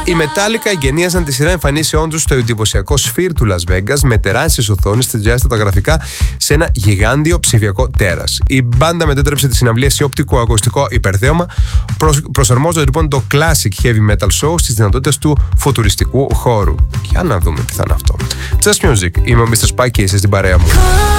Οι Metallica εγκαινίασαν τη σειρά εμφανίσεών τους στο εντυπωσιακό Sphere του Las Vegas με τεράστιες οθόνες, ταιριάζοντα τα γραφικά σε ένα γιγάντιο ψηφιακό τέρας. Η μπάντα μετέτρεψε τη συναυλία σε οπτικοακουστικό υπερθέωμα, προσαρμόζοντας λοιπόν το classic heavy metal show στις δυνατότητες του φουτουριστικού χώρου. Για να δούμε τι θα είναι αυτό. Just Music, είμαι ο Mr. Spike και είσαι στην παρέα μου.